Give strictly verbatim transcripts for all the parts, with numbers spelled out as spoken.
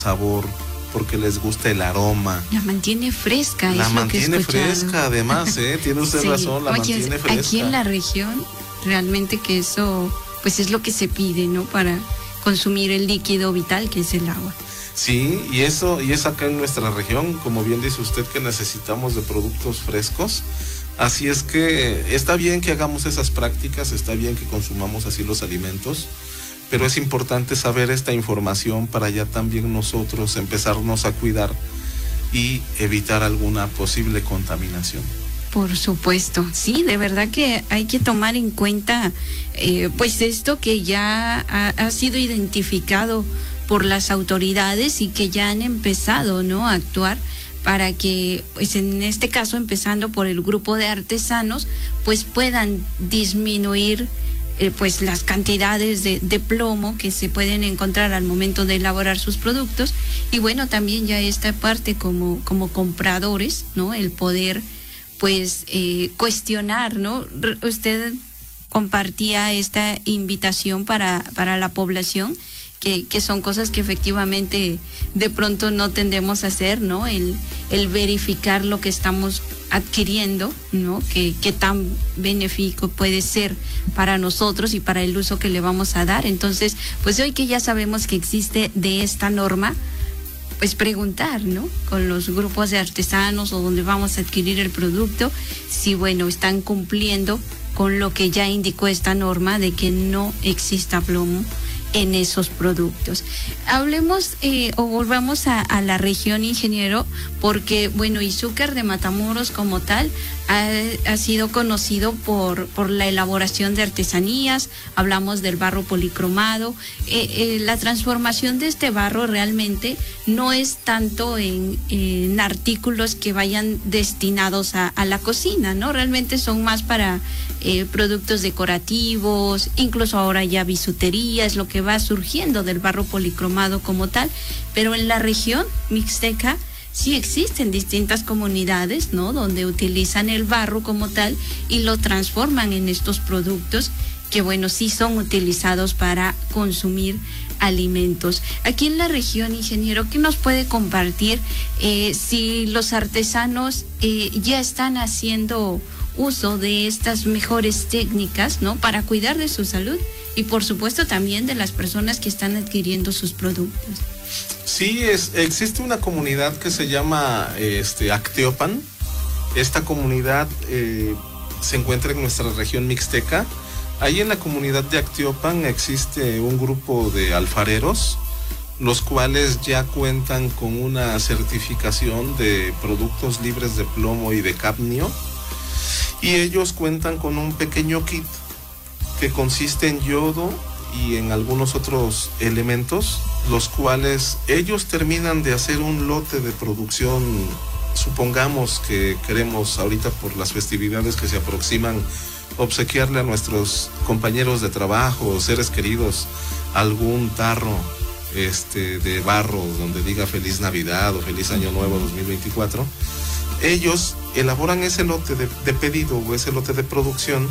sabor, porque les gusta el aroma. La mantiene fresca. La es mantiene lo que he fresca, además, ¿eh? Tiene usted sí. razón, la Oye, mantiene fresca. Aquí en la región, realmente que eso, pues es lo que se pide, ¿no? Para consumir el líquido vital que es el agua. Sí, y eso, y es acá en nuestra región, como bien dice usted, que necesitamos de productos frescos. Así es que está bien que hagamos esas prácticas, está bien que consumamos así los alimentos, pero es importante saber esta información para ya también nosotros empezarnos a cuidar y evitar alguna posible contaminación. Por supuesto, sí, de verdad que hay que tomar en cuenta eh, pues esto que ya ha, ha sido identificado por las autoridades y que ya han empezado, ¿no?, a actuar para que, pues en este caso, empezando por el grupo de artesanos, pues puedan disminuir eh, pues las cantidades de, de plomo que se pueden encontrar al momento de elaborar sus productos. Y bueno, también ya esta parte como, como compradores, ¿no?, el poder pues eh, cuestionar, ¿no? Usted compartía esta invitación para, para la población, que, que son cosas que efectivamente de pronto no tendemos a hacer, ¿no? El, el verificar lo que estamos adquiriendo, ¿no? Que, que tan benéfico puede ser para nosotros y para el uso que le vamos a dar. Entonces, pues hoy que ya sabemos que existe de esta norma, pues preguntar, ¿no?, con los grupos de artesanos o donde vamos a adquirir el producto, si, bueno, están cumpliendo con lo que ya indicó esta norma de que no exista plomo en esos productos. Hablemos eh, o volvamos a, a la región, ingeniero, porque, bueno, Izúcar de Matamoros como tal ha, ha sido conocido por, por la elaboración de artesanías. Hablamos del barro policromado. Eh, eh, la transformación de este barro realmente no es tanto en, en artículos que vayan destinados a, a la cocina, ¿no? Realmente son más para eh, productos decorativos, incluso ahora ya bisutería, es lo que va surgiendo del barro policromado como tal. Pero en la región mixteca sí existen distintas comunidades, ¿no?, donde utilizan el barro como tal y lo transforman en estos productos que, bueno, sí son utilizados para consumir alimentos. Aquí en la región, ingeniero, ¿qué nos puede compartir eh, si los artesanos eh, ya están haciendo uso de estas mejores técnicas, ¿no?, para cuidar de su salud y, por supuesto, también de las personas que están adquiriendo sus productos? Sí, es, existe una comunidad que se llama este, Acteopan. Esta comunidad eh, se encuentra en nuestra región mixteca. Ahí en la comunidad de Acteopan existe un grupo de alfareros, los cuales ya cuentan con una certificación de productos libres de plomo y de cadmio. Y ellos cuentan con un pequeño kit que consiste en yodo y en algunos otros elementos, los cuales ellos terminan de hacer un lote de producción. Supongamos que queremos ahorita, por las festividades que se aproximan, obsequiarle a nuestros compañeros de trabajo o seres queridos algún tarro este, de barro donde diga Feliz Navidad o Feliz Año Nuevo dos mil veinticuatro. Ellos elaboran ese lote de, de pedido o ese lote de producción,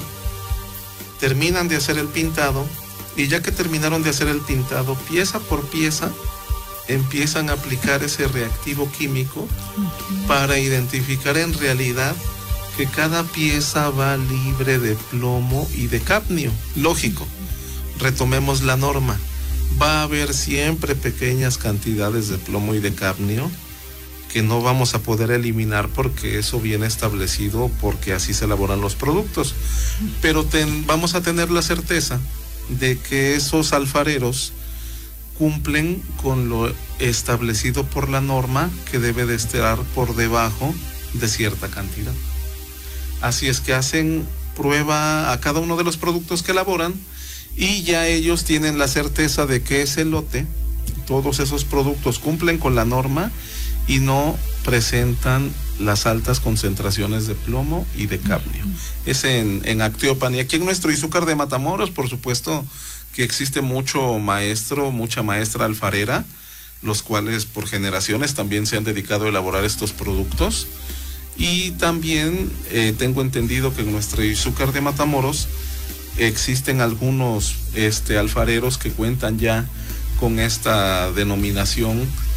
terminan de hacer el pintado, y ya que terminaron de hacer el pintado, pieza por pieza, empiezan a aplicar ese reactivo químico okay. para identificar en realidad que cada pieza va libre de plomo y de cadmio. Lógico, retomemos la norma. Va a haber siempre pequeñas cantidades de plomo y de cadmio que no vamos a poder eliminar porque eso viene establecido, porque así se elaboran los productos. Pero ten, vamos a tener la certeza de que esos alfareros cumplen con lo establecido por la norma, que debe de estar por debajo de cierta cantidad. Así es que hacen prueba a cada uno de los productos que elaboran y ya ellos tienen la certeza de que ese lote, todos esos productos cumplen con la norma y no presentan las altas concentraciones de plomo y de cadmio. Es en, en Acteopan. Y aquí en nuestro Izúcar de Matamoros, por supuesto que existe mucho maestro, mucha maestra alfarera, los cuales por generaciones también se han dedicado a elaborar estos productos. Y también eh, tengo entendido que en nuestro Izúcar de Matamoros existen algunos este, alfareros que cuentan ya con esta denominación